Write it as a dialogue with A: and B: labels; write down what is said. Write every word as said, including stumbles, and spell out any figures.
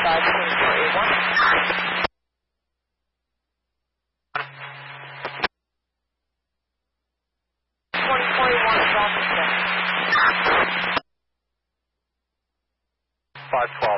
A: five two four eight one. twenty twenty-one, traffic check.
B: five twelve.